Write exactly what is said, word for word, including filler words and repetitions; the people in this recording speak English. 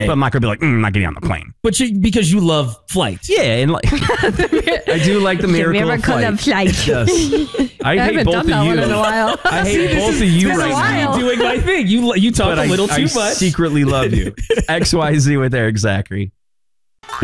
But Michael would be like, mm, I'm not getting on the plane. But you, because you love flights. Yeah, and like I do like the miracle, miracle of flight. of flight. Yes. I, I hate haven't both done of that you. one in a while. I hate See, both this of is- you this is right now. me doing my thing. You you talk But a little I, too I much. secretly love you. X Y Z with Eric Zachary.